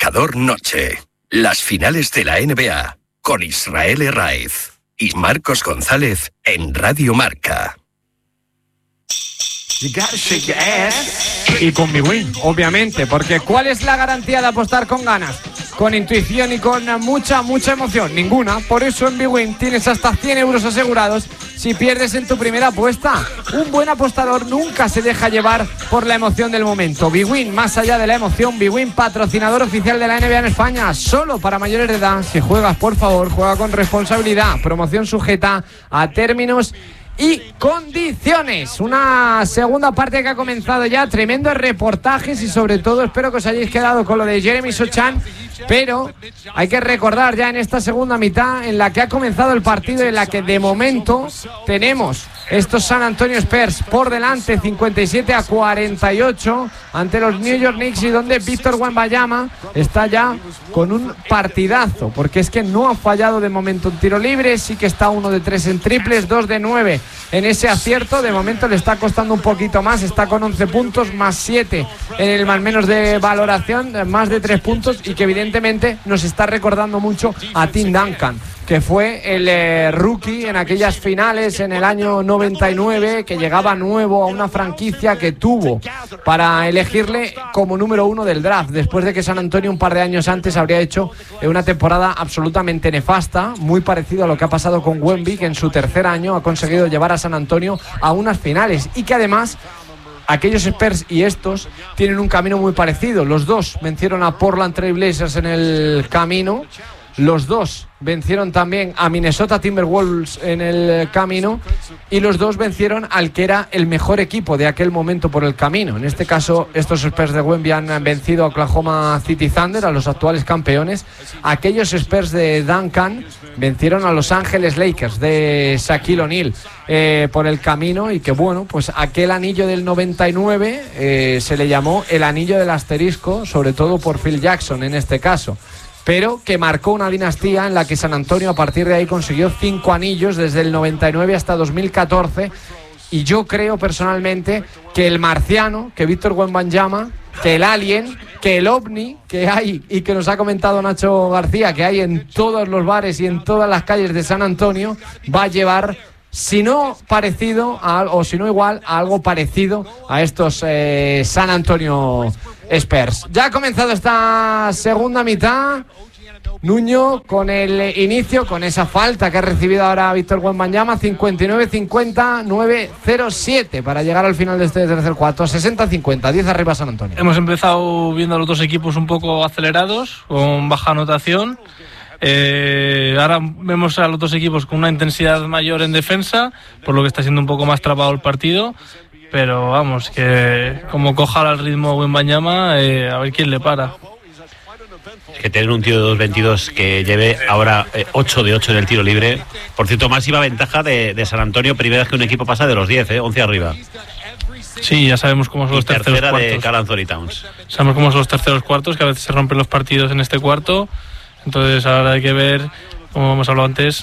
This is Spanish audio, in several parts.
Marcador Noche. Las finales de la NBA con Israel Herraiz y Marcos González en Radio Marca. Y con Bwin, obviamente, porque ¿cuál es la garantía de apostar con ganas? Con intuición y con mucha emoción. Ninguna. Por eso en Bwin tienes hasta 100 euros asegurados si pierdes en tu primera apuesta. Un buen apostador nunca se deja llevar por la emoción del momento. Bwin, más allá de la emoción, Bwin, patrocinador oficial de la NBA en España, solo para mayores de edad. Si juegas, por favor, juega con responsabilidad. Promoción sujeta a términos y condiciones. Una segunda parte que ha comenzado ya, tremendos reportajes y sobre todo espero que os hayáis quedado con lo de Jeremy Sochan, pero hay que recordar ya en esta segunda mitad en la que ha comenzado el partido, en la que de momento tenemos estos San Antonio Spurs por delante 57-48 ante los New York Knicks, y donde Víctor Wembanyama está ya con un partidazo, porque es que no ha fallado de momento un tiro libre, sí que está 1 de 3 en triples, 2 de 9 en ese acierto. De momento le está costando un poquito más, está con 11 puntos más 7 en el más menos de valoración, más de 3 puntos, y que evidentemente nos está recordando mucho a Tim Duncan, que fue el rookie en aquellas finales en el año 99, que llegaba nuevo a una franquicia que tuvo para elegirle como número 1 del draft, después de que San Antonio un par de años antes habría hecho una temporada absolutamente nefasta, muy parecido a lo que ha pasado con Wemby, que en su tercer año ha conseguido llevar a San Antonio a unas finales, y que además aquellos Spurs y estos tienen un camino muy parecido. Los dos vencieron a Portland Trail Blazers en el camino. Los dos vencieron también a Minnesota Timberwolves en el camino, y los dos vencieron al que era el mejor equipo de aquel momento por el camino. En este caso, estos Spurs de Wemby han vencido a Oklahoma City Thunder, a los actuales campeones. Aquellos Spurs de Duncan vencieron a Los Ángeles Lakers de Shaquille O'Neal por el camino, y que bueno, pues aquel anillo del 99 se le llamó el anillo del asterisco, sobre todo por Phil Jackson en este caso, pero que marcó una dinastía en la que San Antonio a partir de ahí consiguió 5 anillos desde el 99 hasta 2014, y yo creo personalmente que el marciano, que Víctor Wembanyama, que el alien, que el ovni que hay y que nos ha comentado Nacho García que hay en todos los bares y en todas las calles de San Antonio, va a llevar, si no parecido o si no igual, a algo parecido a estos San Antonio Spurs. Ya ha comenzado esta segunda mitad, Nuño, con el inicio, con esa falta que ha recibido ahora Víctor Wembanyama, 59-50, 9-0-7 para llegar al final de este tercer cuarto, 60-50, 10 arriba San Antonio. Hemos empezado viendo a los dos equipos un poco acelerados, con baja anotación. Ahora vemos a los dos equipos con una intensidad mayor en defensa, por lo que está siendo un poco más trabado el partido. Pero vamos, que como coja el ritmo Wembanyama, a ver quién le para. Es que tener un tío de 2.22 que lleve ahora 8 de 8 en el tiro libre. Por cierto, máxima ventaja de San Antonio, primera vez que un equipo pasa de los 10, 11 arriba. Sí, ya sabemos cómo son los terceros cuartos. De Karl Anthony Towns. Sabemos cómo son los terceros cuartos, que a veces se rompen los partidos en este cuarto. Entonces ahora hay que ver, como hemos hablado antes,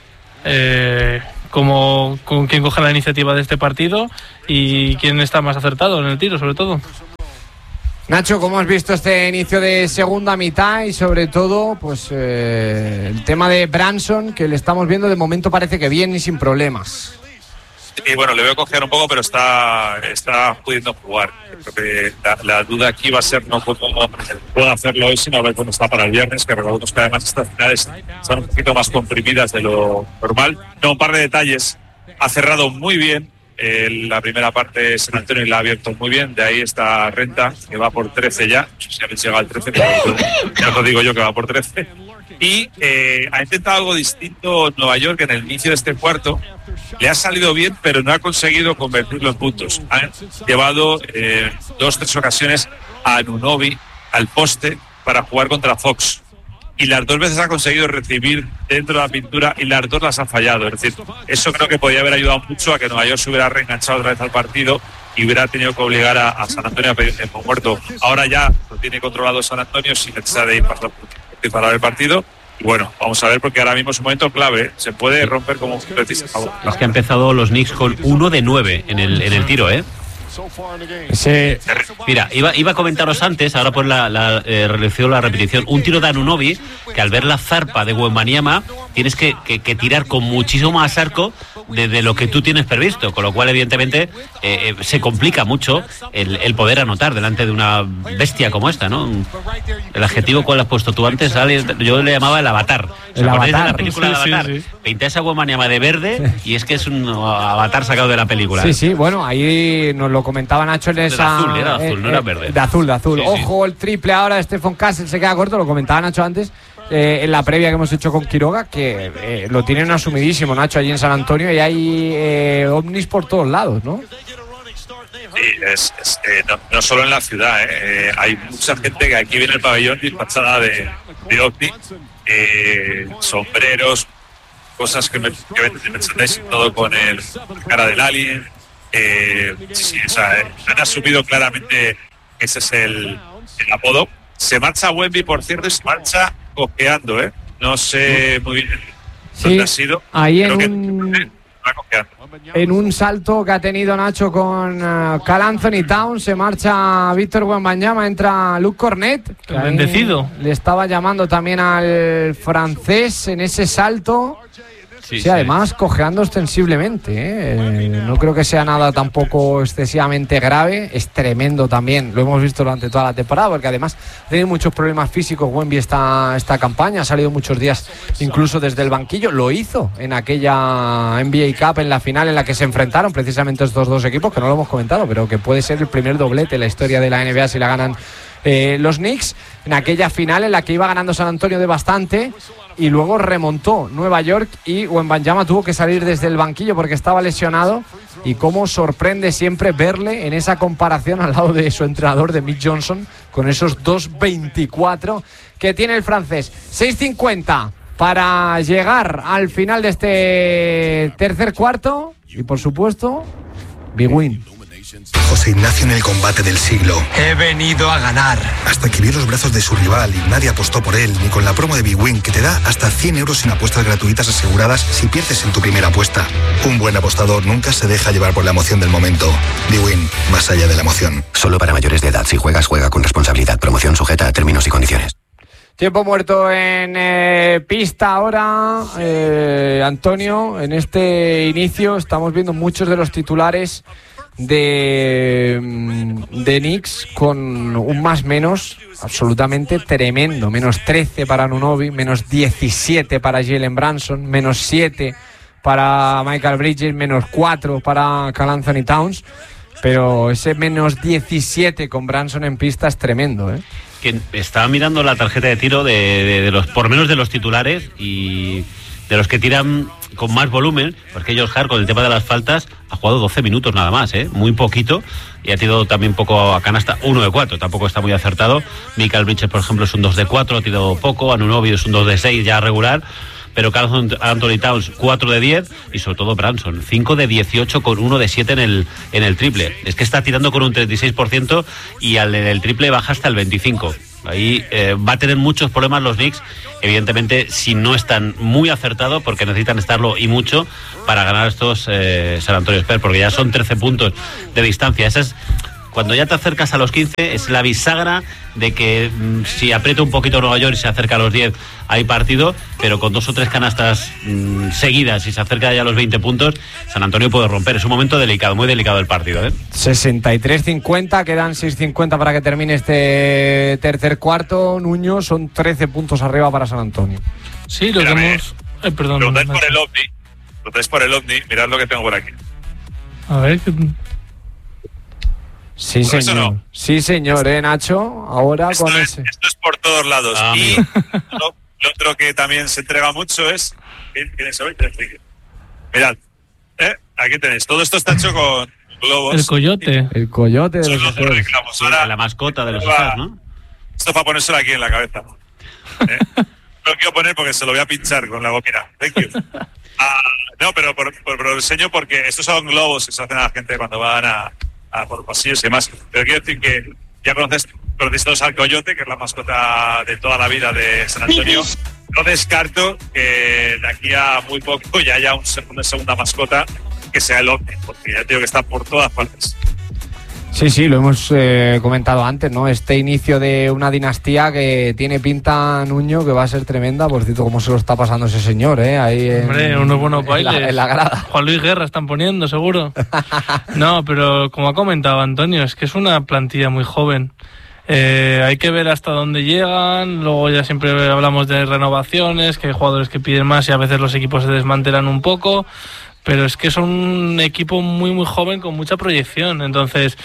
con quién coge la iniciativa de este partido y quién está más acertado en el tiro, sobre todo. Nacho, ¿cómo has visto este inicio de segunda mitad? Y sobre todo, pues el tema de Branson, que le estamos viendo de momento parece que bien y sin problemas. Y bueno, le veo cojear un poco, pero está pudiendo jugar. Creo que la duda aquí va a ser no cómo puede hacerlo hoy, sino a ver cómo está para el viernes, que recordemos que además estas finales son un poquito más comprimidas de lo normal. No, un par de detalles. Ha cerrado muy bien la primera parte San Antonio, y la ha abierto muy bien. De ahí está Renta, que va por 13 ya. No sé si habéis llegado al 13, pero ya os digo yo que va por 13. Y ha intentado algo distinto Nueva York en el inicio de este cuarto. Le ha salido bien, pero no ha conseguido convertir los puntos. Han llevado 2-3 ocasiones a Anunoby al poste para jugar contra Fox, y las 2 veces ha conseguido recibir dentro de la pintura y las 2 las ha fallado. Es decir, eso creo que podría haber ayudado mucho a que Nueva York se hubiera reenganchado otra vez al partido y hubiera tenido que obligar a San Antonio a pedir tiempo muerto. Ahora ya lo tiene controlado San Antonio sin necesidad de ir para el partido. Y bueno, vamos a ver, porque ahora mismo es un momento clave. Se puede romper como precisa. Es que ha empezado los Knicks con 1 de 9 en el tiro, Sí. Mira, iba a comentaros antes, ahora por la repetición, un tiro de Anunoby, que al ver la zarpa de Wembanyama tienes que tirar con muchísimo más arco de lo que tú tienes previsto, con lo cual evidentemente se complica mucho el poder anotar delante de una bestia como esta, ¿no? El adjetivo ¿cuál has puesto tú antes? Yo le llamaba el avatar. El avatar. De la película Avatar. Sí. Pintáis a Wembanyama de verde y es que es un avatar sacado de la película. Sí, bueno, ahí nos lo comentaba Nacho en esa... Era azul, no era verde. De azul. Sí, Ojo, el triple ahora de Stephon Castle se queda corto, lo comentaba Nacho antes. En la previa que hemos hecho con Quiroga, que lo tienen asumidísimo, Nacho, allí en San Antonio, y hay ovnis por todos lados, ¿no? Sí, no solo en la ciudad, hay mucha gente que aquí viene al pabellón despachada de ovni, sombreros, cosas que venden de merchandising, todo con el cara del alien. Sí, o sea, han asumido claramente que ese es el apodo. Se marcha Wemby, por cierto, y se marcha cojeando, no sé muy bien dónde ha sido. Ahí en un salto que ha tenido Nacho con Karl Anthony Towns, se marcha Víctor Wembanyama, entra Luke Cornet, bendecido. Le estaba llamando también al francés en ese salto. Sí, además cojeando ostensiblemente, no creo que sea nada tampoco excesivamente grave. Es tremendo también, lo hemos visto durante toda la temporada, porque además ha tenido muchos problemas físicos Wemby esta campaña, ha salido muchos días incluso desde el banquillo. Lo hizo en aquella NBA Cup, en la final en la que se enfrentaron precisamente estos dos equipos, que no lo hemos comentado, pero que puede ser el primer doblete en la historia de la NBA si la ganan los Knicks, en aquella final en la que iba ganando San Antonio de bastante y luego remontó Nueva York, y Wembanyama tuvo que salir desde el banquillo porque estaba lesionado. Y cómo sorprende siempre verle en esa comparación al lado de su entrenador, de Mick Johnson, con esos 2.24 que tiene el francés. 6.50 para llegar al final de este tercer cuarto y por supuesto Big Win. José Ignacio en el combate del siglo. He venido a ganar. Hasta que vio los brazos de su rival y nadie apostó por él, ni con la promo de Big Win, que te da hasta 100 euros en apuestas gratuitas aseguradas si pierdes en tu primera apuesta. Un buen apostador nunca se deja llevar por la emoción del momento. Big Win, más allá de la emoción. Solo para mayores de edad. Si juegas, juega con responsabilidad. Promoción sujeta a términos y condiciones. Tiempo muerto en pista ahora, Antonio. En este inicio estamos viendo muchos de los titulares de Knicks con un más-menos absolutamente tremendo. Menos 13 para Anunoby, menos 17 para Jalen Brunson, menos 7 para Michael Bridges, menos 4 para Karl Anthony Towns. Pero ese menos 17 con Brunson en pista es tremendo, Que estaba mirando la tarjeta de tiro de los, por menos de los titulares y de los que tiran con más volumen, porque Josh Hart con el tema de las faltas ha jugado 12 minutos nada más, muy poquito, y ha tirado también poco a canasta, 1 de 4, tampoco está muy acertado. Michael Bridges, por ejemplo, es un 2 de 4, ha tirado poco. Anunoby es un 2 de 6 ya regular, pero Karl Anthony Towns 4 de 10 y sobre todo Brunson 5 de 18 con 1 de 7 en el triple. Es que está tirando con un 36% y en el triple baja hasta el 25%. Ahí va a tener muchos problemas los Knicks, evidentemente, si no están muy acertados, porque necesitan estarlo y mucho para ganar estos San Antonio Spurs, porque ya son 13 puntos de distancia. Esa es, cuando ya te acercas a los 15, es la bisagra de que si aprieta un poquito Nueva York y se acerca a los 10, hay partido, pero con 2 o 3 canastas seguidas y se acerca ya a los 20 puntos, San Antonio puede romper. Es un momento delicado, muy delicado el partido. 63-50, quedan 6.50 para que termine este tercer cuarto. Nuño, son 13 puntos arriba para San Antonio. Sí, lo vemos. Perdón. Preguntáis por el OVNI, mirad lo que tengo por aquí. A ver. Sí, señor. No. Sí, señor, Nacho. Ahora esto con ese. Esto es por todos lados. Y lo otro que también se entrega mucho es. ¿Tienes hoy? Mirad, aquí tenéis. Todo esto está hecho con globos. El coyote. El coyote de los Spurs. Ahora, la mascota de los Spurs, ¿no? Esto para ponérselo aquí en la cabeza. No lo quiero poner porque se lo voy a pinchar con la gomina. Thank you. No, pero por lo enseño porque estos son globos que se hacen a la gente cuando van a por pasillos y demás. Pero quiero decir que ya conocéis todos al coyote, que es la mascota de toda la vida de San Antonio. No descarto que de aquí a muy poco ya haya una segunda mascota que sea el OVNI, porque ya tengo que estar por todas partes. Sí, lo hemos comentado antes, ¿no? Este inicio de una dinastía que tiene pinta, Nuño, que va a ser tremenda. Por cierto, cómo se lo está pasando ese señor, ahí Hombre, unos buenos bailes. En la grada. Juan Luis Guerra están poniendo, seguro. No, pero como ha comentado Antonio, es que es una plantilla muy joven. Hay que ver hasta dónde llegan. Luego ya siempre hablamos de renovaciones, que hay jugadores que piden más y a veces los equipos se desmantelan un poco. Pero es que son un equipo muy muy joven con mucha proyección. Entonces,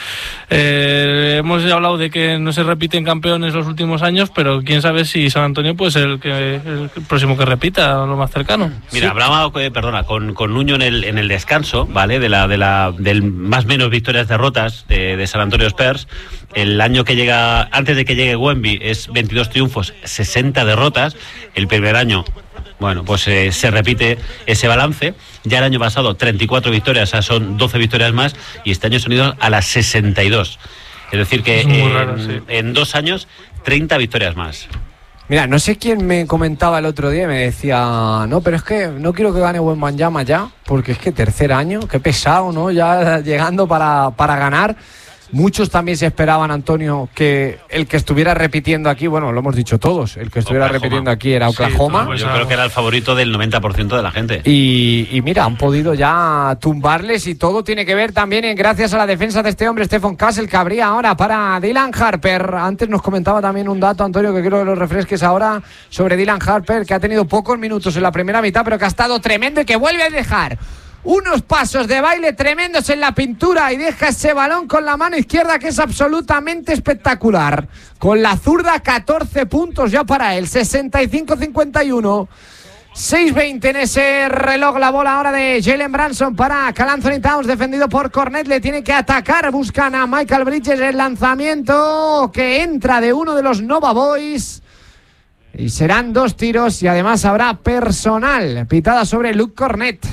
hemos hablado de que no se repiten campeones los últimos años, pero quién sabe si San Antonio puede ser el próximo que repita, lo más cercano. Mira, hablaba con Nuño en el descanso, ¿vale? Del más menos victorias derrotas de San Antonio Spurs. El año que llega, antes de que llegue Wemby, es 22 triunfos, 60 derrotas. El primer año, bueno, pues se repite ese balance. Ya el año pasado 34 victorias, o sea, son 12 victorias más, y este año se han ido a las 62. Es decir que en 2 años 30 victorias más. Mira, no sé quién me comentaba el otro día, me decía, no, pero es que no quiero que gane Wembanyama ya, porque es que tercer año, qué pesado, ¿no? Ya llegando para ganar. Muchos también se esperaban, Antonio, que el que estuviera repitiendo aquí, bueno, lo hemos dicho todos, el que estuviera repitiendo aquí era Oklahoma. Sí, yo creo que era el favorito del 90% de la gente. Y mira, han podido ya tumbarles, y todo tiene que ver también gracias a la defensa de este hombre, Stephon Castle, que habría ahora para Dylan Harper. Antes nos comentaba también un dato, Antonio, que quiero que lo refresques ahora, sobre Dylan Harper, que ha tenido pocos minutos en la primera mitad, pero que ha estado tremendo y que vuelve a dejar unos pasos de baile tremendos en la pintura y deja ese balón con la mano izquierda, que es absolutamente espectacular. Con la zurda, 14 puntos ya para él, 65-51. 6:20 en ese reloj. La bola ahora de Jalen Brunson para Karl Anthony Towns, defendido por Cornet. Le tiene que atacar, buscan a Michael Bridges. El lanzamiento que entra de uno de los Nova Boys, y serán 2 tiros, y además habrá personal, pitada sobre Luke Cornet.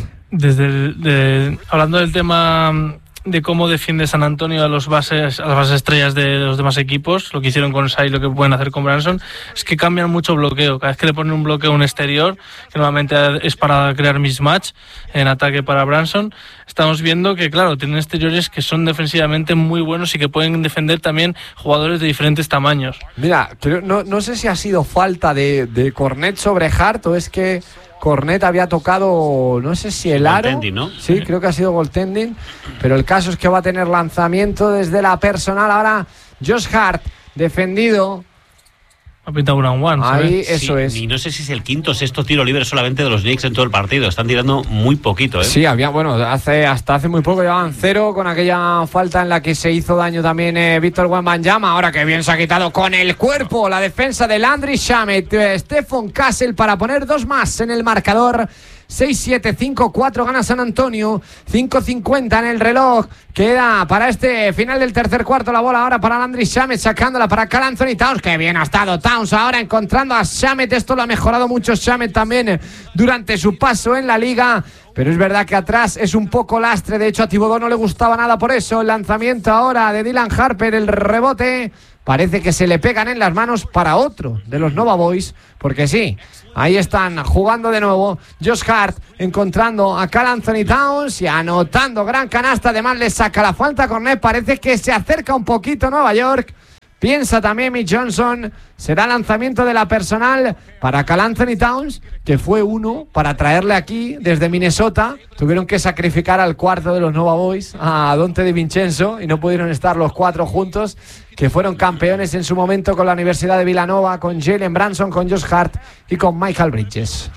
Hablando del tema de cómo defiende San Antonio a las bases estrellas de los demás equipos, lo que hicieron con Shai, lo que pueden hacer con Brunson, es que cambian mucho bloqueo. Cada vez que le ponen un bloqueo a un exterior, que normalmente es para crear mismatch en ataque para Brunson, estamos viendo que, claro, tienen exteriores que son defensivamente muy buenos y que pueden defender también jugadores de diferentes tamaños. Mira, no sé si ha sido falta de Cornet sobre Hart, o es que Cornet había tocado, no sé si el aro, goaltending, ¿no? Sí, creo que ha sido goaltending, pero el caso es que va a tener lanzamiento desde la personal. Ahora Josh Hart, defendido. Ha pintado un one, ahí, eso es. Y no sé si es el quinto o sexto tiro libre solamente de los Knicks en todo el partido. Están tirando muy poquito, ¿eh? Sí, hasta hace muy poco llevaban 0, con aquella falta en la que se hizo daño también Víctor Wembanyama. Ahora que bien se ha quitado con el cuerpo la defensa de Landry Shamet. Stephon Castle para poner 2 más en el marcador. 6-7, 5-4 gana San Antonio, 5:50 en el reloj. Queda para este final del tercer cuarto la bola ahora para Landry Shamet, sacándola para Karl Anthony Towns. Que bien ha estado Towns ahora encontrando a Shamet. Esto lo ha mejorado mucho Shamet también durante su paso en la liga. Pero es verdad que atrás es un poco lastre. De hecho, a Thibodeau no le gustaba nada por eso. El lanzamiento ahora de Dylan Harper, el rebote. Parece que se le pegan en las manos para otro de los Nova Boys, porque sí, ahí están jugando de nuevo. Josh Hart encontrando a Karl Anthony Towns y anotando gran canasta. Además le saca la falta a Cornet. Parece que se acerca un poquito Nueva York. Piensa también Mitch Johnson. Será lanzamiento de la personal para Karl Anthony Towns, que fue uno para traerle aquí desde Minnesota. Tuvieron que sacrificar al cuarto de los Nova Boys, a Donte DiVincenzo, y no pudieron estar los 4 juntos, que fueron campeones en su momento con la Universidad de Villanova, con Jalen Brunson, con Josh Hart y con Michael Bridges.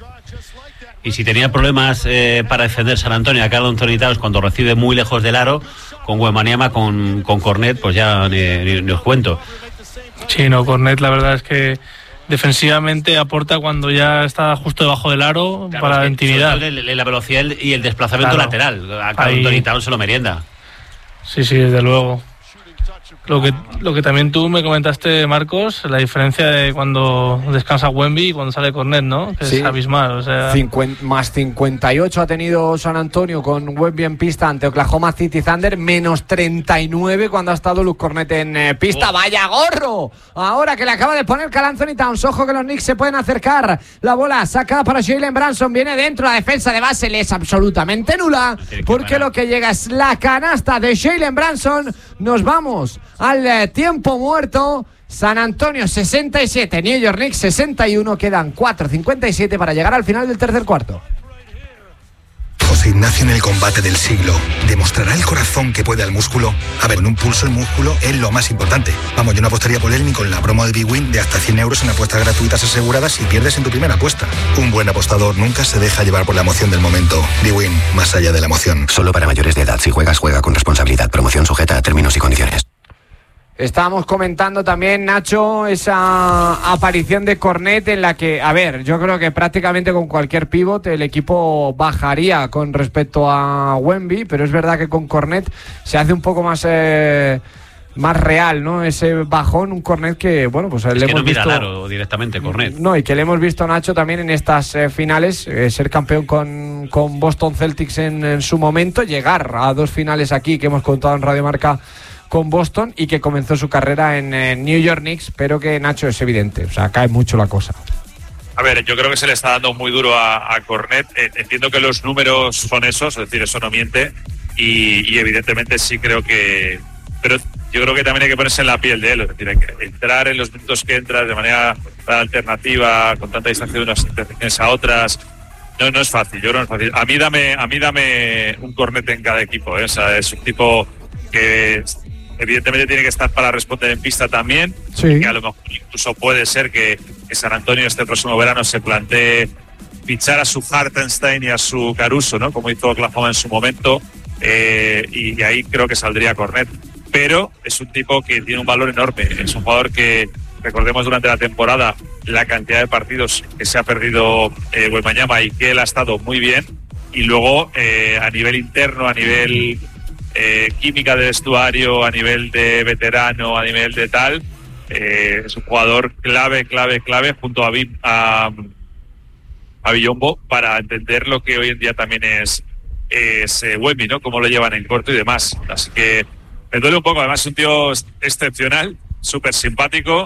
Y si tenía problemas para defender San Antonio a Karl Anthony Towns cuando recibe muy lejos del aro, con Wembanyama, con Cornet, pues ya ni os cuento. Sí, no, Cornet la verdad es que defensivamente aporta cuando ya está justo debajo del aro, claro, para la intimidad. La velocidad y el desplazamiento lateral. A Karl Anthony Towns se lo merienda. Sí, desde luego. Lo que también tú me comentaste, Marcos, la diferencia de cuando descansa Wemby y cuando sale Cornet, ¿no? Que sí, es abismal. O sea... más 58 ha tenido San Antonio con Wemby en pista ante Oklahoma City Thunder, menos 39 cuando ha estado Luke Cornet en pista. Oh. ¡Vaya gorro! Ahora que le acaba de poner Karl Anthony Towns. Ojo que los Knicks se pueden acercar. La bola sacada para Jalen Brunson. Viene dentro. La defensa de Basel es absolutamente nula, porque lo que llega es la canasta de Jalen Brunson. Nos vamos al tiempo muerto. San Antonio 67, New York Knicks 61. Quedan 4:57 para llegar al final del tercer cuarto. José Ignacio en el combate del siglo. ¿Demostrará el corazón que puede al músculo? A ver, en un pulso el músculo es lo más importante. Vamos, yo no apostaría por él ni con la promo de Big Win de hasta 100 euros en apuestas gratuitas aseguradas si pierdes en tu primera apuesta. Un buen apostador nunca se deja llevar por la emoción del momento. Big Win, más allá de la emoción. Solo para mayores de edad. Si juegas, juega con responsabilidad. Promoción sujeta a términos y condiciones. Estábamos comentando también, Nacho, esa aparición de Cornet en la que, a ver, yo creo que prácticamente con cualquier pívot el equipo bajaría con respecto a Wemby, pero es verdad que con Cornet se hace un poco más real, ¿no? Ese bajón, un Cornet que, bueno, pues es le que hemos no mira visto claro directamente Cornet. No, y que le hemos visto, Nacho, también en estas finales, ser campeón con Boston Celtics en su momento, llegar a 2 finales aquí que hemos contado en Radio Marca con Boston, y que comenzó su carrera en New York Knicks, pero que, Nacho, es evidente, o sea, cae mucho la cosa. A ver, yo creo que se le está dando muy duro a Cornet. Entiendo que los números son esos, es decir, eso no miente, y evidentemente sí creo que... Pero yo creo que también hay que ponerse en la piel de él, es decir, hay que entrar en los minutos que entras de manera alternativa, con tanta distancia de unas intercepciones a otras. No es fácil, yo creo que no es fácil. A mí dame un Cornet en cada equipo, ¿eh? O sea, es un tipo que evidentemente tiene que estar para responder en pista también, sí. Que a lo mejor incluso puede ser que San Antonio este próximo verano se plantee fichar a su Hartenstein y a su Caruso, ¿no? Como hizo Oklahoma en su momento, y ahí creo que saldría Cornet. Pero es un tipo que tiene un valor enorme, es un jugador que, recordemos durante la temporada la cantidad de partidos que se ha perdido Wembanyama, y que él ha estado muy bien, y luego a nivel interno, a nivel química de vestuario, a nivel de veterano, a nivel de tal, es un jugador clave junto a Biyombo para entender lo que hoy en día también es Wemby, ¿no? Cómo lo llevan en corto y demás. Así que me duele un poco, además es un tío excepcional, súper simpático,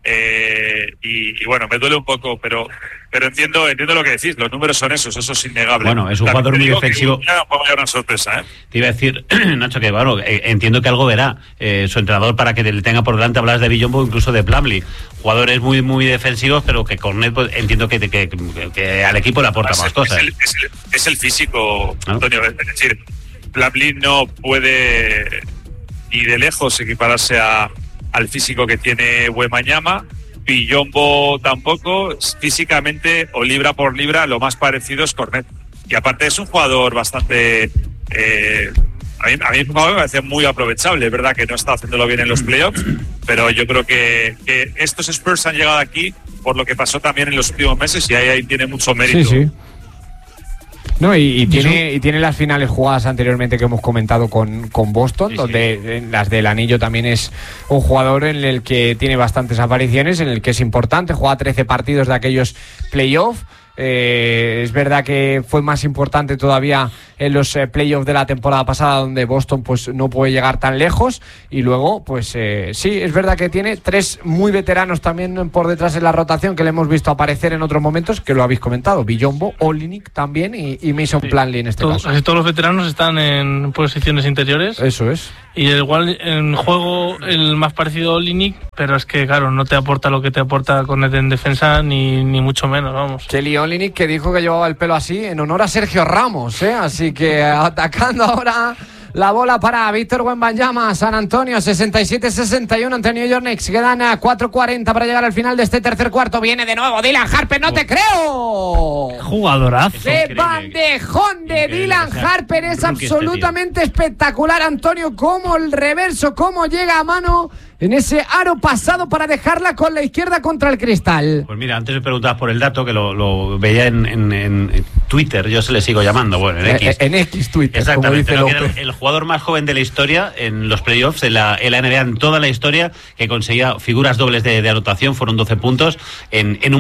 y bueno, me duele un poco, pero entiendo lo que decís, los números son esos, eso es innegable. Bueno, es un jugador muy defensivo. Puede haber una sorpresa, ¿eh? Te iba a decir, Nacho, que bueno, entiendo que algo verá su entrenador para que le tenga por delante. Hablas de Biyombo, incluso de Plumlee, jugadores muy muy defensivos, pero que Cornet, pues, entiendo que al equipo le aporta más cosas. Es el físico, ¿no? Antonio, es decir, Plumlee no puede ni de lejos equipararse al físico que tiene Wembanyama. Biyombo tampoco. Físicamente o libra por libra lo más parecido es Cornet, y aparte es un jugador bastante a mí es un jugador que me parece muy aprovechable. Es verdad que no está haciéndolo bien en los playoffs, pero yo creo que estos Spurs han llegado aquí por lo que pasó también en los últimos meses, y ahí tiene mucho mérito. Sí. No, y tiene las finales jugadas anteriormente que hemos comentado con Boston, sí, donde en las del anillo también es un jugador en el que tiene bastantes apariciones, en el que es importante, juega 13 partidos de aquellos playoffs. Es verdad que fue más importante todavía en los playoffs de la temporada pasada, donde Boston pues no puede llegar tan lejos, y luego pues sí, es verdad que tiene 3 muy veteranos también por detrás en la rotación, que le hemos visto aparecer en otros momentos, que lo habéis comentado, Biyombo, Olynyk también y Mason Plumlee en este caso. Casi todos los veteranos están en posiciones interiores. Eso es. Y igual en juego el más parecido a Olynyk, pero es que claro, no te aporta lo que te aporta Cornet en defensa, ni mucho menos, vamos. Kelly Olynyk, que dijo que llevaba el pelo así en honor a Sergio Ramos, así que atacando ahora la bola para Víctor Wembanyama. San Antonio 67-61 ante New York Knicks. Quedan 4:40 para llegar al final de este tercer cuarto. Viene de nuevo Dylan Harper, no te creo. Jugadorazo. ¡Qué bandejón de Dylan Harper! Es absolutamente espectacular, Antonio. Cómo el reverso, cómo llega a mano en ese aro pasado para dejarla con la izquierda contra el cristal. Pues mira, antes me preguntabas por el dato, que lo veía en Twitter, yo se le sigo llamando, bueno, en X. En X Twitter, exactamente, como que dice era el jugador más joven de la historia en los playoffs, en la NBA, en toda la historia, que conseguía figuras dobles de anotación. Fueron 12 puntos en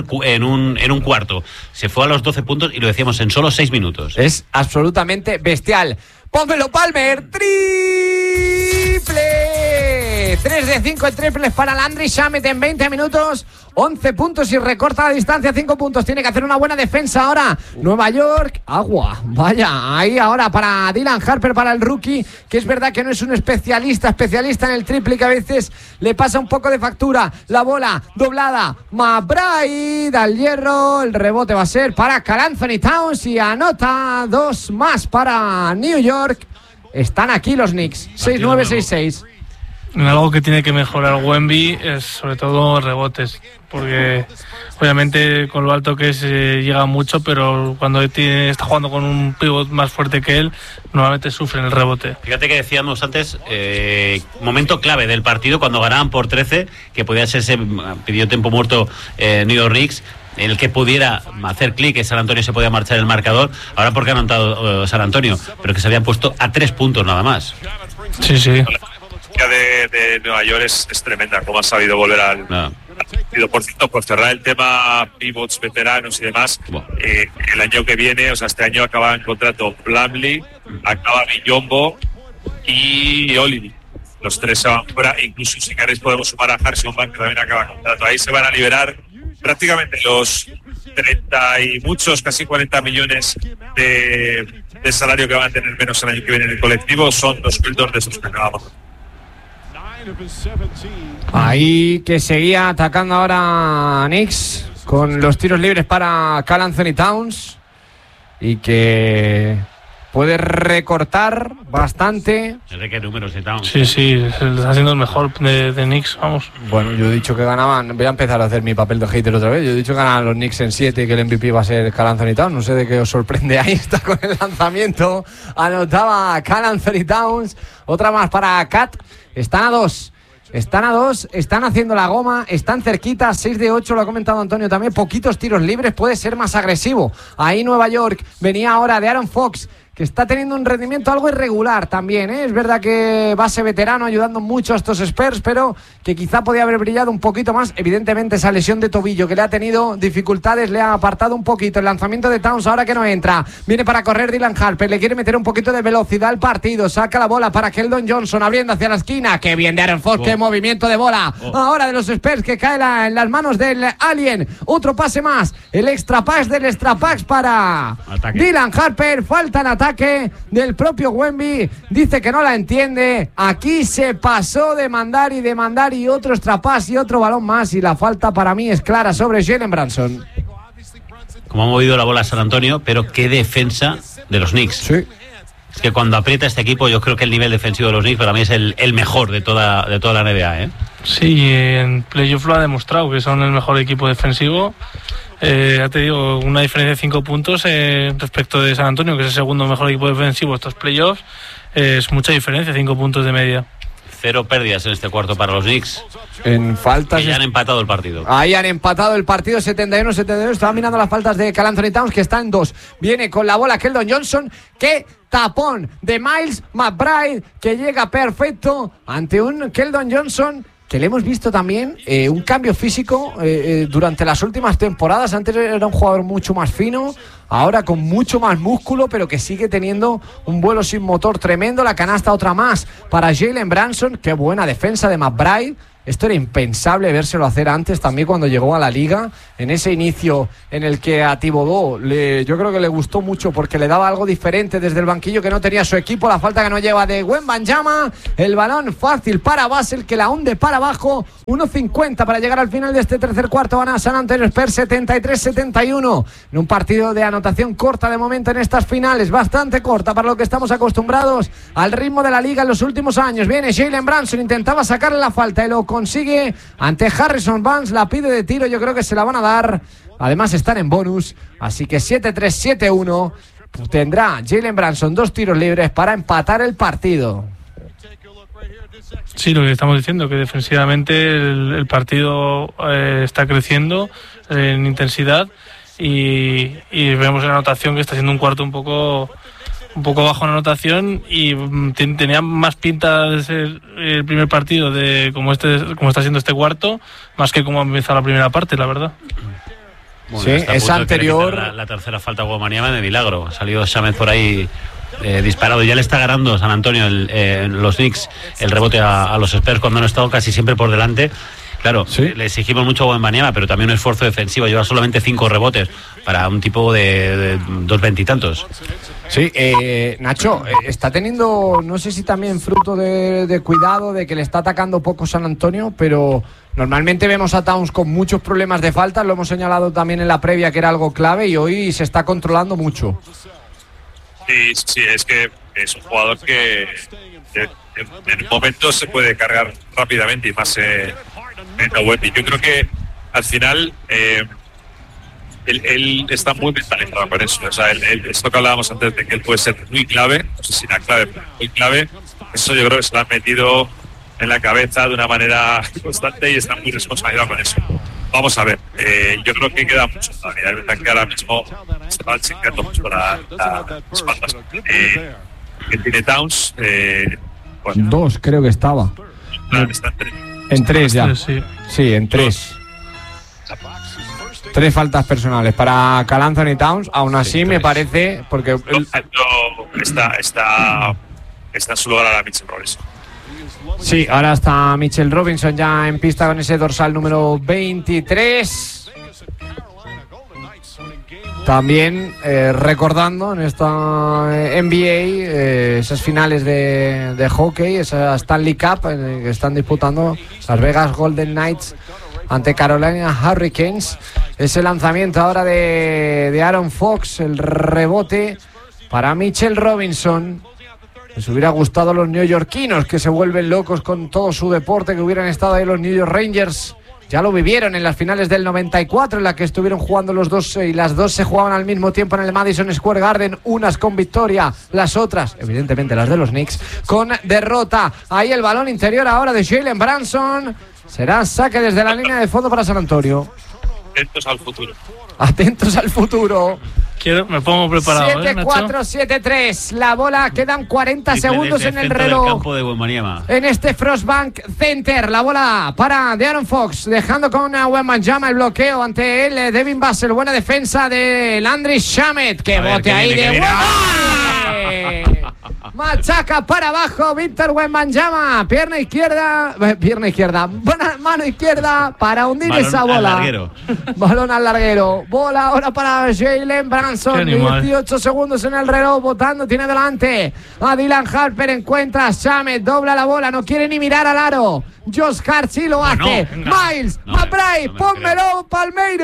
un cuarto. Se fue a los 12 puntos y lo decíamos en solo 6 minutos. Es absolutamente bestial. ¡Pónmelo, Palmer! ¡Triple! 3 de 5 en triples para Landry Shamet en 20 minutos. 11 puntos y recorta la distancia, 5 puntos. Tiene que hacer una buena defensa ahora. Nueva York, agua. Vaya, ahí ahora para Dylan Harper, para el rookie, que es verdad que no es un especialista en el triple, que a veces le pasa un poco de factura. La bola doblada, McBride al hierro. El rebote va a ser para Karl Anthony Towns y anota 2 más para New York. Están aquí los Knicks, 6-9, 6-6. Algo que tiene que mejorar Wemby es sobre todo rebotes, porque obviamente con lo alto que es llega mucho, pero cuando está jugando con un pivot más fuerte que él, normalmente sufre en el rebote. Fíjate que decíamos antes, momento clave del partido, cuando ganaban por 13, que podía ser ese pidió tiempo muerto New York Knicks, en el que pudiera hacer clic, que San Antonio se podía marchar el marcador. Ahora porque han anotado San Antonio, pero que se habían puesto a 3 puntos nada más. Sí. De Nueva York es tremenda, como ha sabido volver al partido. Por cierto, por cerrar el tema pivots veteranos y demás, el año que viene, o sea, este año acaba en contrato Plumlee, acaba Biyombo y Olivi. Los 3 se van fuera, incluso si queréis podemos sumar a Harrison Barnes, que también acaba contrato. Ahí se van a liberar prácticamente los 30 y muchos, casi 40 millones de salario que van a tener menos el año que viene en el colectivo. Son 2 sueldos de esos que acabamos. Ahí que seguía atacando ahora Knicks con los tiros libres para Karl Anthony Towns y que puede recortar bastante. ¿De qué números de Towns? Sí, está siendo el mejor de Knicks, vamos. Bueno, yo he dicho que ganaban, voy a empezar a hacer mi papel de hater otra vez. Yo he dicho que ganaban los Knicks en 7 y que el MVP va a ser Karl Anthony Towns. No sé de qué os sorprende. Ahí está con el lanzamiento. Anotaba Karl Anthony Towns. Otra más para Kat. Están a 2, están haciendo la goma, están cerquita, 6 de 8, lo ha comentado Antonio también, poquitos tiros libres, puede ser más agresivo. Ahí Nueva York, venía ahora de Aaron Fox, que está teniendo un rendimiento algo irregular también, ¿eh? Es verdad que base veterano ayudando mucho a estos Spurs, pero que quizá podía haber brillado un poquito más. Evidentemente esa lesión de tobillo que le ha tenido dificultades, le ha apartado un poquito. El lanzamiento de Towns ahora que no entra, viene para correr Dylan Harper, le quiere meter un poquito de velocidad al partido, saca la bola para Keldon Johnson, abriendo hacia la esquina. Qué bien de Aaron Fox, qué movimiento de bola ahora de los Spurs, que cae en las manos del Alien. Otro pase más, el extra pass del extra pass para Dylan Harper. Falta en ataque del propio Wemby, dice que no la entiende. Aquí se pasó de mandar y otro extra pass y otro balón más, y la falta para mí es clara sobre Jalen Brunson. Como ha movido la bola San Antonio, pero qué defensa de los Knicks. Sí. Es que cuando aprieta este equipo, yo creo que el nivel defensivo de los Knicks para mí es el mejor de toda la NBA, ¿eh? Sí, en playoff lo ha demostrado, que son el mejor equipo defensivo. Ya te digo, una diferencia de 5 puntos respecto de San Antonio, que es el segundo mejor equipo defensivo estos playoffs. Es mucha diferencia, 5 puntos de media. 0 pérdidas en este cuarto para los Knicks. En faltas. Y ya han empatado el partido. Ahí han empatado el partido, 71-72. Estaba mirando las faltas de Karl Anthony Towns, que está en 2. Viene con la bola Keldon Johnson. ¡Qué tapón de Miles McBride! Que llega perfecto ante un Keldon Johnson que le hemos visto también un cambio físico durante las últimas temporadas. Antes era un jugador mucho más fino, ahora con mucho más músculo, pero que sigue teniendo un vuelo sin motor tremendo. La canasta otra más para Jalen Brunson. Qué buena defensa de McBride. Esto era impensable vérselo hacer antes, también cuando llegó a la liga, en ese inicio en el que a Thibodeau yo creo que le gustó mucho porque le daba algo diferente desde el banquillo que no tenía su equipo. La falta que no lleva de Wembanyama, el balón fácil para Basel, que la hunde para abajo. 1.50 para llegar al final de este tercer cuarto. Van a San Antonio Spurs 73-71 en un partido de anotación corta de momento en estas finales, bastante corta para lo que estamos acostumbrados al ritmo de la liga en los últimos años. Viene Jalen Brunson, intentaba sacarle la falta y lo consigue ante Harrison Barnes, la pide de tiro, yo creo que se la van a dar. Además están en bonus, así que 7-3, 7-1. Tendrá Jalen Brunson 2 tiros libres para empatar el partido. Sí, lo que estamos diciendo, que defensivamente el partido está creciendo en intensidad y vemos en la anotación que está siendo un cuarto un poco bajo en anotación y tenía más pinta de ser el primer partido de como está siendo este cuarto, más que como ha empezado la primera parte, la verdad. Bueno, sí, esa anterior. La tercera falta Wembanyama de milagro. Ha salido Shamet por ahí disparado. Ya le está ganando San Antonio los Knicks el rebote a los Spurs cuando han estado casi siempre por delante. Claro, ¿sí? Le exigimos mucho a Wembanyama, pero también un esfuerzo defensivo. Lleva solamente 5 rebotes para un tipo de 2.20 y tantos. Sí, Nacho, está teniendo, no sé si también fruto de cuidado, de que le está atacando poco San Antonio, pero normalmente vemos a Towns con muchos problemas de faltas. Lo hemos señalado también en la previa, que era algo clave, y hoy se está controlando mucho. Sí, es que es un jugador que en un momento se puede cargar rápidamente, y más en Wemby. Yo creo que al final él está muy mentalizado con eso. O sea, esto que hablábamos antes de que él puede ser muy clave, no sé si la clave, pero muy clave, eso yo creo que se lo han metido en la cabeza de una manera constante y está muy responsabilizado con eso. Vamos a ver, yo creo que queda mucho todavía. Es verdad que ahora mismo se va checando mucho las espaldas. Que tiene Towns. Bueno, 2 creo que estaba. Está en 3 ya. Sí, en 3. 3 faltas personales para Karl Anthony Towns. Aún así me parece, porque está en su lugar ahora Mitchell Robinson. Sí, ahora está Mitchell Robinson ya en pista con ese dorsal número 23. También recordando en esta NBA esas finales de hockey, esa Stanley Cup que están disputando Las Vegas Golden Knights ante Carolina Hurricanes. Ese lanzamiento ahora de Aaron Fox, el rebote para Mitchell Robinson. Les hubiera gustado a los neoyorquinos, que se vuelven locos con todo su deporte, que hubieran estado ahí los New York Rangers. Ya lo vivieron en las finales del 94, en la que estuvieron jugando los dos, y las dos se jugaban al mismo tiempo en el Madison Square Garden, unas con victoria, las otras, evidentemente las de los Knicks, con derrota. Ahí el balón interior ahora de Jalen Brunson. Será saque desde la línea de fondo para San Antonio. Atentos al futuro. Atentos al futuro. Me pongo preparado. 7-4, 7-3. La bola, quedan 40 segundos en el reloj. Campo de Wembanyama. En este Frostbank Center, la bola para De'Aaron Fox, dejando con Wembanyama el bloqueo ante él. Devin Vassell, buena defensa de Landry Shamet. Que bote ahí de Wembanyama. Machaca para abajo Víctor Wembanyama. Pierna izquierda, mano izquierda para hundir balón esa bola. Al larguero. Balón al larguero. Bola ahora para Jalen Brunson. 18 segundos en el reloj. Botando, tiene delante a Dylan Harper. Encuentra a Shamet. Dobla la bola. No quiere ni mirar al aro. Josh Hart sí lo hace. Miles, McBride, pónmelo, Palmeiro.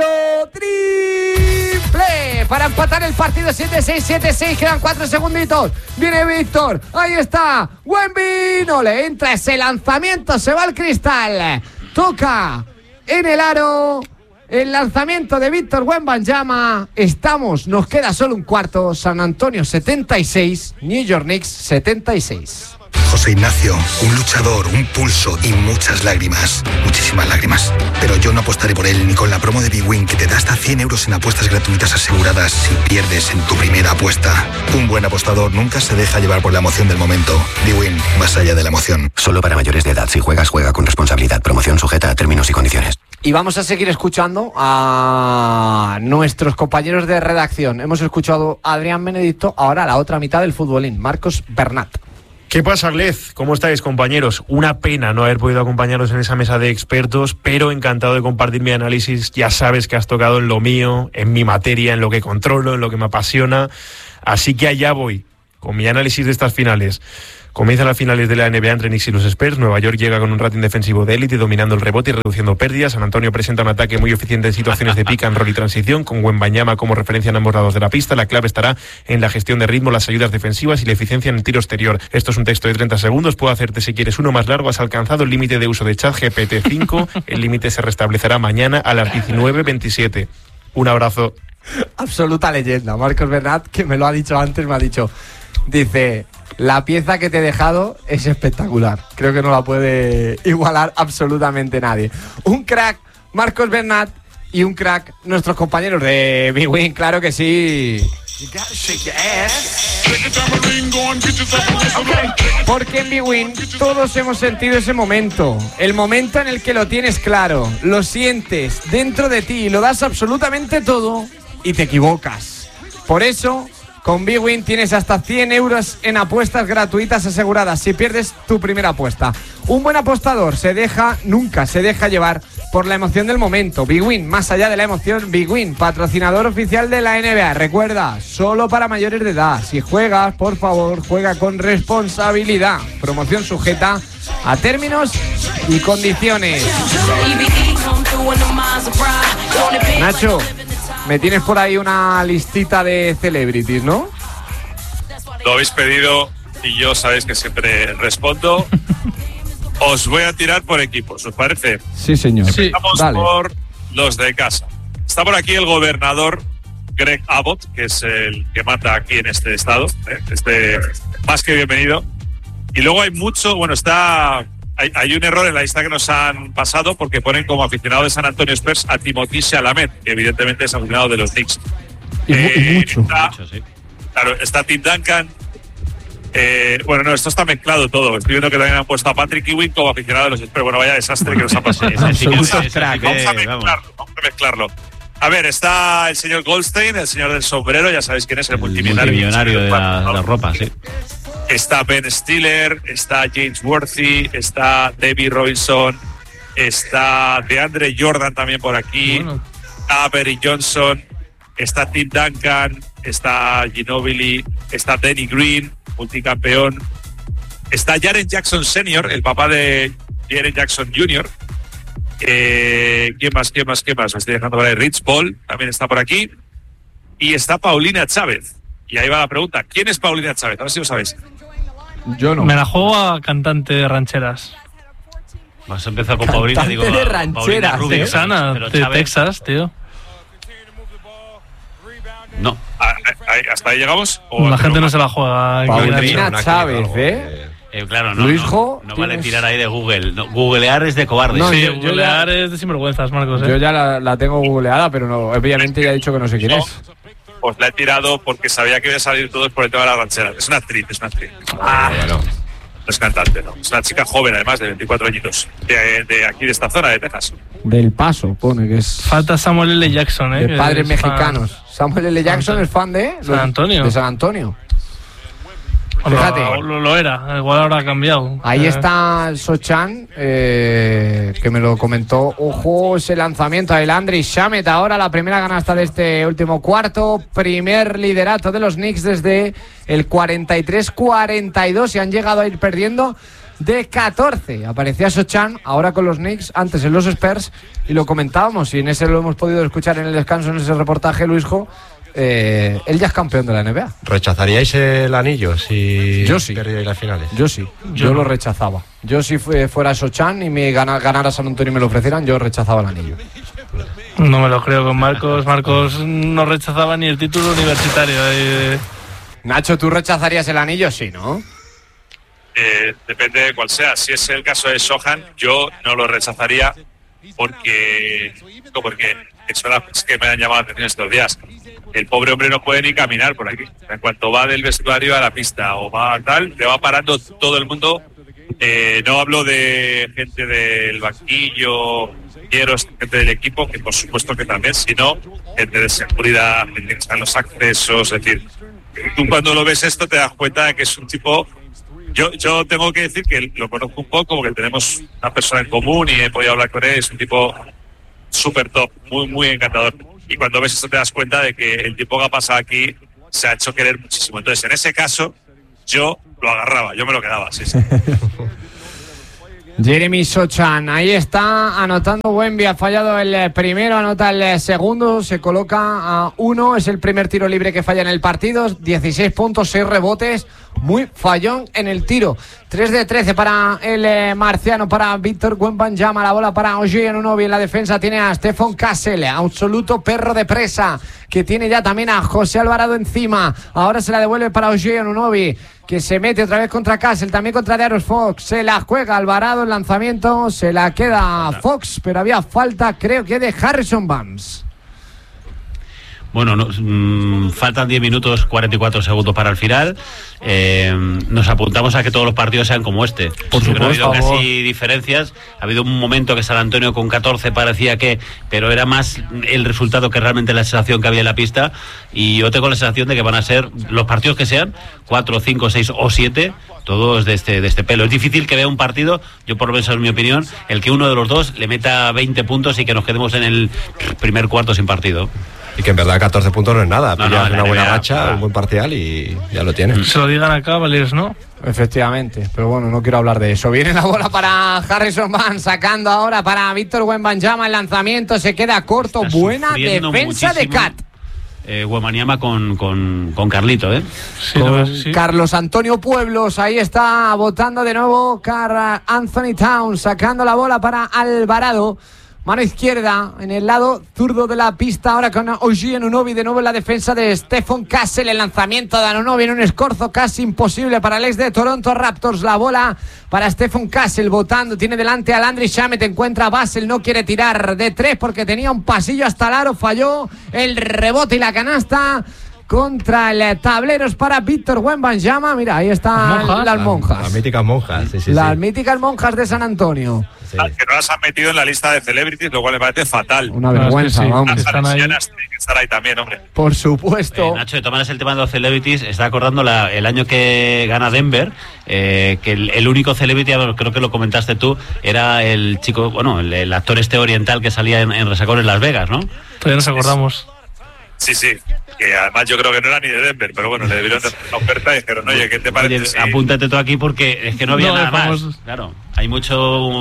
Triple para empatar el partido. 7-6, 7-6. Quedan 4 segunditos. Viene Víctor. Ahí está. Wemby. No le entra ese lanzamiento. Se va al cristal. Toca en el aro. El lanzamiento de Víctor Wembanyama. Nos queda solo un cuarto. San Antonio 76, New York Knicks 76. José Ignacio, un luchador, un pulso y muchas lágrimas. Muchísimas lágrimas. Pero yo no apostaré por él ni con la promo de BWIN, que te da hasta 100 euros en apuestas gratuitas aseguradas si pierdes en tu primera apuesta. Un buen apostador nunca se deja llevar por la emoción del momento. BWIN, más allá de la emoción. Solo para mayores de edad. Si juegas, juega con responsabilidad. Promoción sujeta a términos y condiciones. Y vamos a seguir escuchando a nuestros compañeros de redacción. Hemos escuchado a Adrián Benedicto, ahora la otra mitad del futbolín, Marcos Bernat. ¿Qué pasa, Glez? ¿Cómo estáis, compañeros? Una pena no haber podido acompañaros en esa mesa de expertos, pero encantado de compartir mi análisis. Ya sabes que has tocado en lo mío, en mi materia, en lo que controlo, en lo que me apasiona. Así que allá voy, con mi análisis de estas finales. Comienzan las finales de la NBA entre Knicks y los Spurs. Nueva York llega con un rating defensivo de élite, dominando el rebote y reduciendo pérdidas. San Antonio presenta un ataque muy eficiente en situaciones de pick and roll y transición, con Wembanyama como referencia en ambos lados de la pista. La clave estará en la gestión de ritmo, las ayudas defensivas y la eficiencia en el tiro exterior. Esto es un texto de 30 segundos. Puedo hacerte, si quieres, uno más largo. Has alcanzado el límite de uso de ChatGPT 5. El límite se restablecerá mañana a las 19:27. Un abrazo. Absoluta leyenda. Marcos Bernat, que me lo ha dicho antes, me ha dicho... Dice, la pieza que te he dejado es espectacular. Creo que no la puede igualar absolutamente nadie. Un crack, Marcos Bernat, y un crack, nuestros compañeros de BWIN, claro que sí. Porque en BWIN todos hemos sentido ese momento. El momento en el que lo tienes claro, lo sientes dentro de ti, lo das absolutamente todo y te equivocas. Por eso... Con BWin tienes hasta 100 euros en apuestas gratuitas aseguradas si pierdes tu primera apuesta. Un buen apostador nunca se deja llevar por la emoción del momento. BWin, más allá de la emoción, BWin, patrocinador oficial de la NBA. Recuerda, solo para mayores de edad. Si juegas, por favor, juega con responsabilidad. Promoción sujeta a términos y condiciones. Nacho, me tienes por ahí una listita de celebrities, ¿no? Lo habéis pedido y yo sabéis que siempre respondo. Os voy a tirar por equipos, ¿os parece? Sí, señor. Empezamos Dale. por los de casa. Está por aquí el gobernador Greg Abbott, que es el que manda aquí en este estado. Más que bienvenido. Y luego hay mucho, hay un error en la lista que nos han pasado porque ponen como aficionado de San Antonio Spurs a Timothy Chalamet, que evidentemente es aficionado de los Knicks. Y mucho. Sí. Claro, está Tim Duncan. Esto está mezclado todo. Estoy viendo que también han puesto a Patrick Ewing como aficionado de los Spurs. Bueno, vaya desastre que nos ha pasado. Vamos a mezclarlo. A ver, está el señor Goldstein, el señor del sombrero, ya sabéis quién es, el multimillonario de la ropa, sí. Está Ben Stiller, está James Worthy, está David Robinson, está DeAndre Jordan también por aquí, está Barry Johnson, está Tim Duncan, está Ginobili, está Danny Green, multicampeón, está Jaren Jackson Sr., el papá de Jaren Jackson Jr., ¿Quién más? Me estoy dejando por ahí. Rich Paul también está por aquí. Y está Paulina Chávez. Y ahí va la pregunta. ¿Quién es Paulina Chávez? A ver si lo sabéis. Yo no. Me la juego a cantante de rancheras. Vas a empezar con Paulina, Cantante de rancheras, Paulina Rubio, Texana, pero de Chávez, Texas, tío. No. ¿Hasta ahí llegamos? ¿O La gente no se la juega. Paulina Chávez, claro, no, Luisjo, no vale tirar ahí de Google. No, googlear es de cobardes. No, Sí, yo googlear es de sinvergüenzas, Marcos. Yo ya la tengo googleada, pero no, obviamente ya he dicho que no sé quién es. Pues la he tirado porque sabía que iba a salir todos por el tema de la ranchera. Es una actriz. No es cantante, no. Es una chica joven, además, de 24 añitos. De aquí, de esta zona, de Texas. Del Paso, pone que es. Falta Samuel L. Jackson, De padres mexicanos. Samuel L. Jackson es fan de San Antonio. De San Antonio. Fíjate. Lo era, igual ahora ha cambiado. Ahí está Sochan, que me lo comentó. Ojo, ese lanzamiento del Landry Shamet. Ahora la primera canasta de este último cuarto. Primer liderato de los Knicks desde el 43-42 y han llegado a ir perdiendo de 14. Aparecía Sochan ahora con los Knicks, antes en los Spurs, y lo comentábamos. Y en ese lo hemos podido escuchar en el descanso, en ese reportaje, Luisjo. Él ya es campeón de la NBA. ¿Rechazaríais el anillo si Yo sí. perdierais las finales? Yo sí, yo lo rechazaba. Yo si fuera Sochan y me ganara San Antonio y me lo ofrecieran, yo rechazaba el anillo. No me lo creo con Marcos. Marcos no rechazaba ni el título universitario. Nacho, ¿tú rechazarías el anillo? Sí, ¿no? Depende de cuál sea. Si es el caso de Sohan, yo no lo rechazaría porque es que me han llamado la atención estos días. El pobre hombre no puede ni caminar por aquí. En cuanto va del vestuario a la pista o va tal, le va parando todo el mundo. No hablo de gente del banquillo, gente del equipo, que por supuesto que también, sino gente de seguridad, gente que está en los accesos. Es decir, tú cuando lo ves esto te das cuenta de que es un tipo. Yo tengo que decir que lo conozco un poco porque tenemos una persona en común y he podido hablar con él. Es un tipo súper top, muy, muy encantador. Y cuando ves esto te das cuenta de que el tiempo que ha pasado aquí se ha hecho querer muchísimo. Entonces, en ese caso, yo lo agarraba, yo me lo quedaba, sí. Jeremy Sochan, ahí está anotando Wemby, ha fallado el primero, anota el segundo, se coloca a 1, es el primer tiro libre que falla en el partido, 16 puntos, 6 rebotes, muy fallón en el tiro. 3 de 13 para el marciano, para Víctor Wembanyama, la bola para OG Anunoby. En la defensa tiene a Stephon Castle, absoluto perro de presa, que tiene ya también a José Alvarado encima. Ahora se la devuelve para OG Anunoby, que se mete otra vez contra Castle, también contra De'Aaron Fox. Se la juega Alvarado, el lanzamiento, se la queda Fox, pero había falta, creo que de Harrison Barnes. Bueno, faltan 10 minutos 44 segundos para el final. Nos apuntamos a que todos los partidos sean como este. Por supuesto, no ha habido casi diferencias. Ha habido un momento que San Antonio con 14 parecía que, pero era más el resultado que realmente la sensación que había en la pista. Y yo tengo la sensación de que van a ser los partidos que sean 4, 5, 6 o 7, todos de este pelo. Es difícil que vea un partido, yo por lo menos en mi opinión, el que uno de los dos le meta 20 puntos y que nos quedemos en el primer cuarto sin partido. Y que en verdad 14 puntos no es nada. Pillas una buena NBA, racha, un buen parcial y ya lo tienes. Se lo digan a Cavaliers, ¿no? Efectivamente, pero bueno, no quiero hablar de eso. Viene la bola para Harrison Barnes, sacando ahora para Víctor Wembanyama. El lanzamiento se queda corto. Está buena sufriendo defensa de Cat. Wembanyama con Carlito, Sí, sí. Carlos Antonio Pueblos, ahí está votando de nuevo Carl Anthony Towns, sacando la bola para Alvarado. Mano izquierda en el lado zurdo de la pista, ahora con OG Anunoby de nuevo en la defensa de Stephen Castle. El lanzamiento de Anunoby en un escorzo casi imposible para el ex de Toronto Raptors. La bola para Stephen Castle votando, tiene delante a Landry Shamet, encuentra a Basel, no quiere tirar de 3 porque tenía un pasillo hasta el aro, falló el rebote y la canasta contra el tablero es para Víctor Wembanyama. Mira, ahí están las monjas. Las míticas monjas, sí. Las míticas monjas de San Antonio. Sí. Que no las han metido en la lista de celebrities, lo cual me parece fatal. Una vergüenza, vamos. Están ahí. Tienen que estar ahí también, hombre. Por supuesto. Nacho, de todas maneras, el tema de los celebrities, está acordando el año que gana Denver, que el único celebrity, creo que lo comentaste tú, era el chico, bueno, el actor oriental que salía en Resacón en Las Vegas, ¿no? Todavía nos acordamos. Sí, que además yo creo que no era ni de Denver, pero bueno, le dieron la oferta y dijeron, oye, ¿qué te parece? Oye, apúntate tú aquí porque es que no había nada más. Claro, hay muchas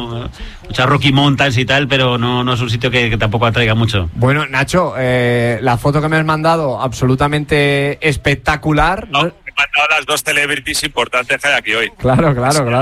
Rocky Mountains y tal, pero no es un sitio que tampoco atraiga mucho. Bueno, Nacho, la foto que me has mandado, absolutamente espectacular. No, me he mandado las dos celebrities importantes que hay aquí hoy. Claro.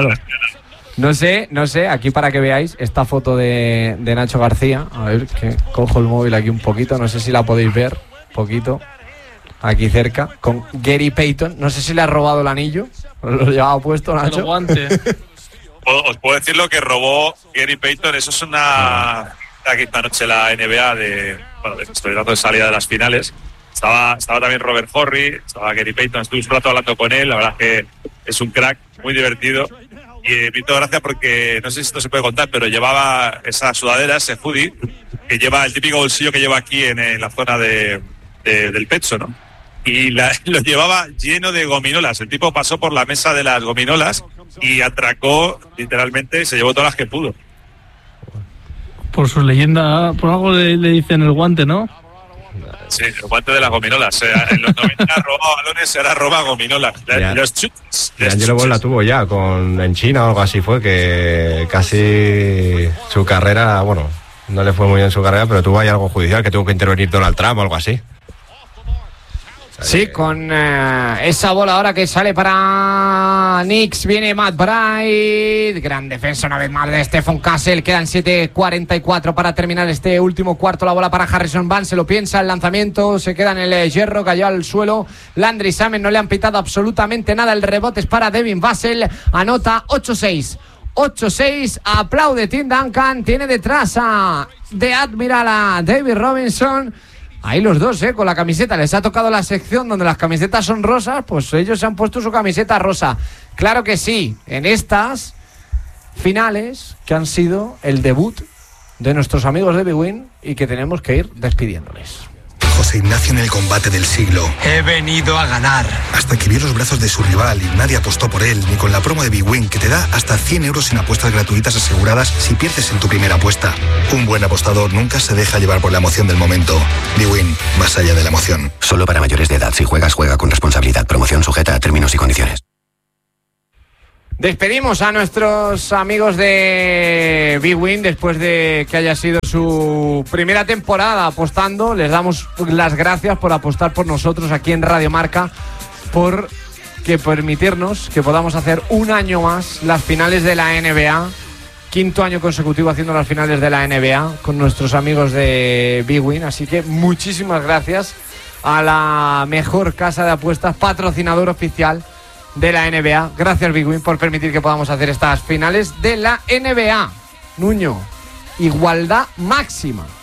No sé, aquí para que veáis esta foto de Nacho García. A ver, que cojo el móvil aquí un poquito, no sé si la podéis ver, poquito. Aquí cerca, con Gary Payton. No sé si le ha robado el anillo. Lo llevaba puesto, Nacho. El guante. Os puedo decir lo que robó Gary Payton. Eso es una... Aquí esta noche la NBA estoy dando de salida de las finales. Estaba también Robert Horry, estaba Gary Payton. Estuve un rato hablando con él. La verdad es que es un crack, muy divertido. Y me hizo gracia porque, no sé si esto se puede contar, pero llevaba esa sudadera, ese hoodie, que lleva el típico bolsillo que lleva aquí en la zona del pecho, ¿no? Y lo llevaba lleno de gominolas. El tipo pasó por la mesa de las gominolas y atracó, literalmente, se llevó todas las que pudo. Por su leyenda, por algo le dicen el guante, ¿no? Sí, el guante de las gominolas. En los 90 robaba balones, ahora roba gominolas. Los chutes. Angelo Ball la tuvo ya en China o algo así, fue que casi su carrera, bueno, no le fue muy bien su carrera, pero tuvo ahí algo judicial, que tuvo que intervenir Donald Trump o algo así. Sí, con esa bola ahora que sale para Knicks, viene Matt Bright, gran defensa una vez más de Stephen Castle, quedan 7:44 para terminar este último cuarto, la bola para Harrison Barnes, se lo piensa, el lanzamiento se queda en el hierro, cayó al suelo, Landry Shamet, no le han pitado absolutamente nada, el rebote es para Devin Vassell, anota 8-6, aplaude Tim Duncan, tiene detrás a The Admiral, a David Robinson. Ahí los dos, con la camiseta. Les ha tocado la sección donde las camisetas son rosas, pues ellos se han puesto su camiseta rosa. Claro que sí, en estas finales que han sido el debut de nuestros amigos de BWIN y que tenemos que ir despidiéndoles. José Ignacio en el combate del siglo. He venido a ganar. Hasta que vio los brazos de su rival y nadie apostó por él, ni con la promo de BWIN que te da hasta 100 euros en apuestas gratuitas aseguradas si pierdes en tu primera apuesta. Un buen apostador nunca se deja llevar por la emoción del momento. BWIN, más allá de la emoción. Solo para mayores de edad. Si juegas, juega con responsabilidad. Promoción sujeta a términos y condiciones. Despedimos a nuestros amigos de BWIN después de que haya sido su primera temporada apostando. Les damos las gracias por apostar por nosotros aquí en Radio Marca, por permitirnos que podamos hacer un año más las finales de la NBA. 5º año consecutivo haciendo las finales de la NBA con nuestros amigos de BWIN. Así que muchísimas gracias a la mejor casa de apuestas, patrocinador oficial de la NBA. Gracias BWIN por permitir que podamos hacer estas finales de la NBA. Nuño, igualdad máxima.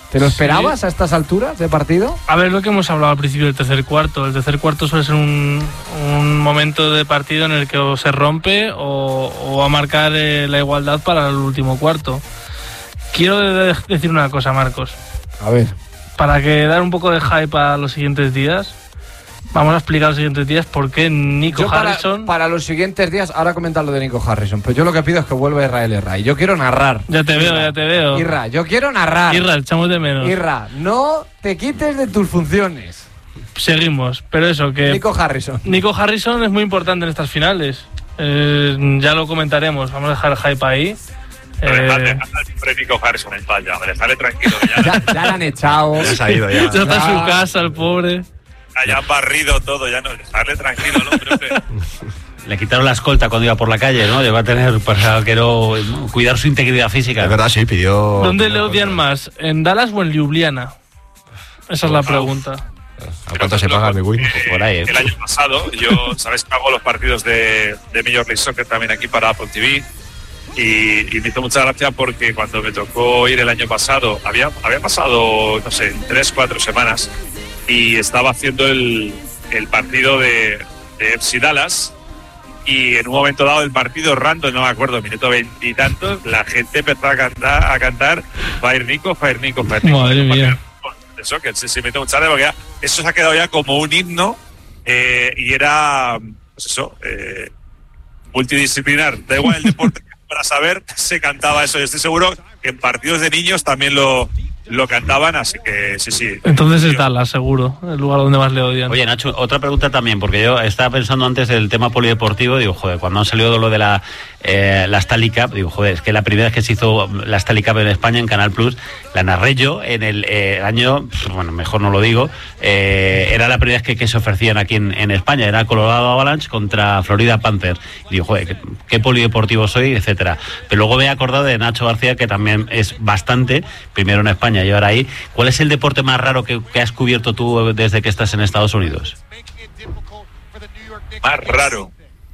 ¿Te lo esperabas a estas alturas de partido? A ver, lo que hemos hablado al principio del tercer cuarto. El tercer cuarto suele ser un momento de partido en el que o se rompe o va a marcar la igualdad para el último cuarto. Quiero decir una cosa, Marcos. A ver. Para dar un poco de hype a los siguientes días, vamos a explicar los siguientes días por qué Nico Harrison... Para los siguientes días, ahora comentar lo de Nico Harrison, pero yo lo que pido es que vuelva Israel Ray. Yo quiero narrar. Ya te veo. Irra, yo quiero narrar. Irra, echamos de menos. Irra, no te quites de tus funciones. Seguimos, pero eso que... Nico Harrison es muy importante en estas finales. Ya lo comentaremos, vamos a dejar el hype ahí. Dejadle Nico Harrison en paz, dejadle tranquilo. Ya la han echado. Ya se ha ido, ya. Ya está en su casa, el pobre. Ya han barrido todo, ya no, dejarle tranquilo al hombre. Le quitaron la escolta cuando iba por la calle, ¿no? Llegó a tener para que no cuidar su integridad física. Es verdad, sí, pidió... ¿Dónde le odian más? ¿En Dallas o en Ljubljana? Esa es la pregunta. ¿A cuánto se paga el Win? Por ahí, El año pasado, yo, sabes que hago los partidos de Major League Soccer también aquí para Apple TV. Y me hizo mucha gracia porque cuando me tocó ir el año pasado, había pasado, no sé, 3-4 semanas y estaba haciendo el partido de FC Dallas y en un momento dado del partido random, no me acuerdo, minuto 20 y tantos, la gente empezó a cantar Fire Nico. Madre mía. Eso, que sí, me hizo mucha gracia porque ya, eso se ha quedado ya como un himno y era, pues eso, multidisciplinar, da igual el deporte. Para saber, se cantaba eso. Yo estoy seguro que en partidos de niños también lo cantaban, así que sí. Entonces es Dallas, seguro, el lugar donde más le odian. Oye, Nacho, otra pregunta también, porque yo estaba pensando antes del tema polideportivo, digo, joder, cuando han salido lo de la Stanley Cup, digo, joder, es que la primera vez que se hizo la Stanley Cup en España, en Canal Plus, la narré yo en el año, bueno, mejor no lo digo, era la primera vez que se ofrecían aquí en España, era Colorado Avalanche contra Florida Panthers. Y digo, joder, qué polideportivo soy, etcétera. Pero luego me he acordado de Nacho García, que también es bastante, primero en España y ahora ahí. ¿Cuál es el deporte más raro que has cubierto tú desde que estás en Estados Unidos? Más raro.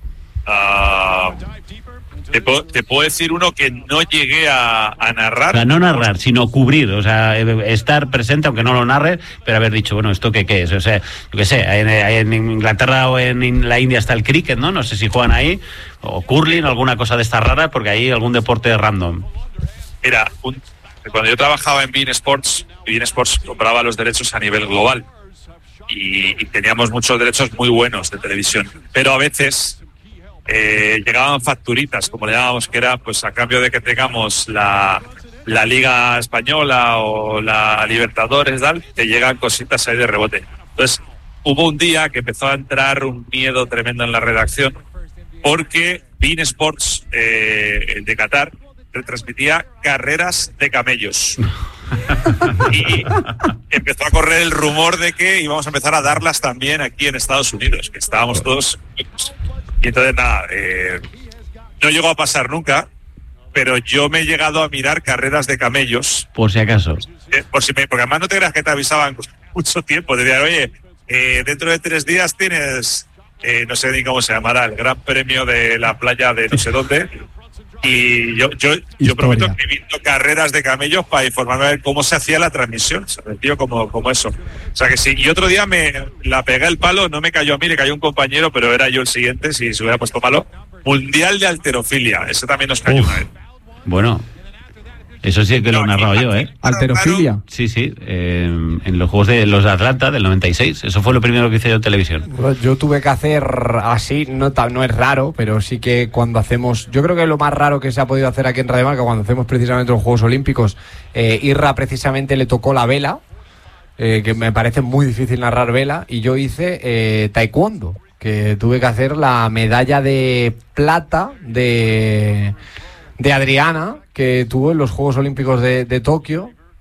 Te puedo decir uno que no llegué a narrar. O sea, no narrar, sino cubrir, o sea, estar presente aunque no lo narres, pero haber dicho, bueno, ¿esto qué es? O sea, yo qué sé, en Inglaterra o en la India está el cricket, ¿no? No sé si juegan ahí, o curling, alguna cosa de estas raras, porque hay algún deporte random. Mira, cuando yo trabajaba en beIN Sports compraba los derechos a nivel global y teníamos muchos derechos muy buenos de televisión, pero a veces llegaban facturitas, como le llamábamos, que era pues a cambio de que tengamos la Liga Española o la Libertadores, tal, te llegan cositas ahí de rebote. Entonces hubo un día que empezó a entrar un miedo tremendo en la redacción porque beIN Sports de Qatar retransmitía carreras de camellos y empezó a correr el rumor de que íbamos a empezar a darlas también aquí en Estados Unidos, que estábamos todos. Y entonces nada, no llegó a pasar nunca, pero yo me he llegado a mirar carreras de camellos. Por si acaso. Porque además no te creas que te avisaban mucho tiempo. Te decían, oye, dentro de 3 días tienes, no sé ni cómo se llamará, el Gran Premio de la playa de no sé dónde. Y yo prometo que he visto carreras de camellos para informarme de cómo se hacía la transmisión, ¿sabes, tío? Como eso. O sea que sí, y otro día me la pegué el palo, no me cayó a mí, le cayó un compañero, pero era yo el siguiente, si se hubiera puesto malo. Mundial de Halterofilia, ese también nos cayó una vez. Bueno, eso sí que lo he narrado yo, ¿eh? ¿Halterofilia? Sí, en los Juegos de los de Atlanta del 96. Eso fue lo primero que hice yo en televisión. Yo tuve que hacer así, no es raro, pero sí que cuando hacemos, yo creo que lo más raro que se ha podido hacer aquí en Radio Marca, cuando hacemos precisamente los Juegos Olímpicos, Irra precisamente le tocó la vela, que me parece muy difícil narrar vela, y yo hice taekwondo, que tuve que hacer la medalla de plata de Adriana, que tuvo en los Juegos Olímpicos de Tokio,